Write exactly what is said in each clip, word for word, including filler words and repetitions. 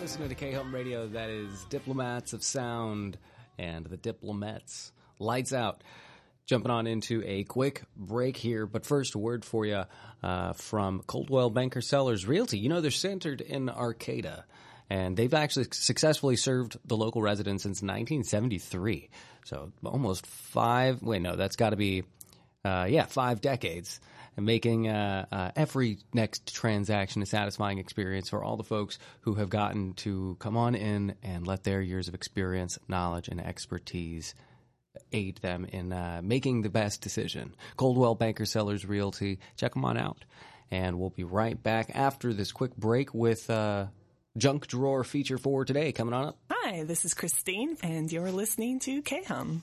listening to K-Home Radio. That is Diplomats of Sound and the Diplomats. Lights out. Jumping on into a quick break here, but first a word for you uh, from Coldwell Banker Sellers Realty. You know, they're centered in Arcata, and they've actually successfully served the local residents since nineteen seventy-three. So almost five, wait, no, that's got to be, uh, yeah, five decades. And making uh, uh, every next transaction a satisfying experience for all the folks who have gotten to come on in and let their years of experience, knowledge, and expertise aid them in uh, making the best decision. Coldwell Banker Sellers Realty. Check them on out. And we'll be right back after this quick break with uh, Junk Drawer feature for today coming on up. Hi, this is Christine, and you're listening to K-Hum.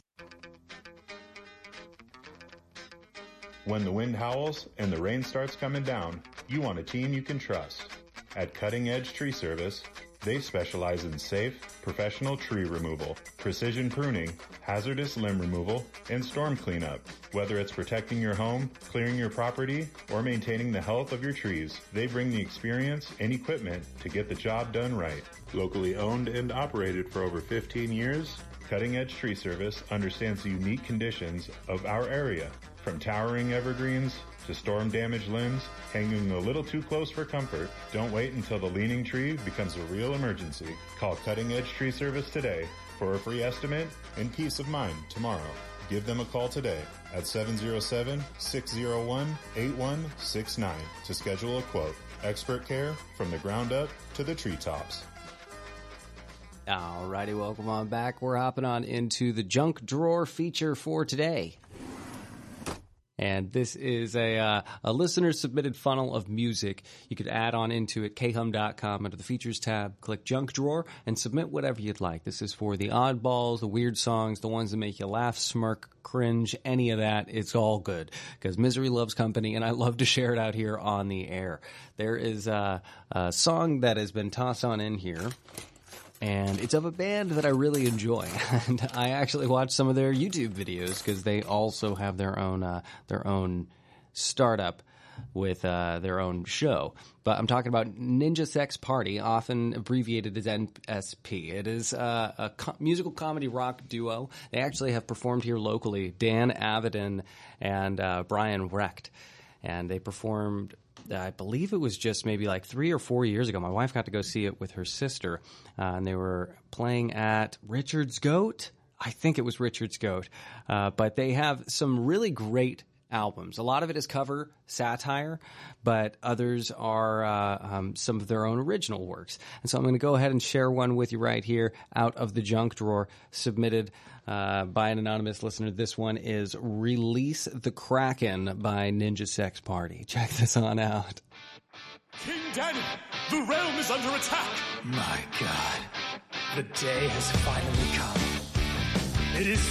When the wind howls and the rain starts coming down, you want a team you can trust. At Cutting Edge Tree Service, they specialize in safe, professional tree removal, precision pruning, hazardous limb removal, and storm cleanup. Whether it's protecting your home, clearing your property, or maintaining the health of your trees, they bring the experience and equipment to get the job done right. Locally owned and operated for over fifteen years, Cutting Edge Tree Service understands the unique conditions of our area. From towering evergreens to storm-damaged limbs, hanging a little too close for comfort, don't wait until the leaning tree becomes a real emergency. Call Cutting Edge Tree Service today for a free estimate and peace of mind tomorrow. Give them a call today at seven oh seven, six oh one, eight one six nine to schedule a quote. Expert care from the ground up to the treetops. All righty, welcome on back. We're hopping on into the Junk Drawer feature for today. And this is a uh, a listener-submitted funnel of music. You could add on into it, k hum dot com, under the Features tab, click Junk Drawer, and submit whatever you'd like. This is for the oddballs, the weird songs, the ones that make you laugh, smirk, cringe, any of that. It's all good, because misery loves company, and I love to share it out here on the air. There is a, a song that has been tossed on in here, and it's of a band that I really enjoy. And I actually watch some of their YouTube videos because they also have their own uh, their own startup with uh, their own show. But I'm talking about Ninja Sex Party, often abbreviated as N S P. It is uh, a co- musical comedy rock duo. They actually have performed here locally, Dan Avedon and uh, Brian Recht. And they performed, I believe it was just maybe like three or four years ago. My wife got to go see it with her sister, uh, and they were playing at Richard's Goat. I think it was Richard's Goat. Uh, but they have some really great albums. A lot of it is cover satire, but others are uh, um, some of their own original works. And so I'm going to go ahead and share one with you right here out of the Junk Drawer, submitted uh, by an anonymous listener. This one is Release the Kraken by Ninja Sex Party. Check this on out. King Daniel, the realm is under attack. My God, the day has finally come. It is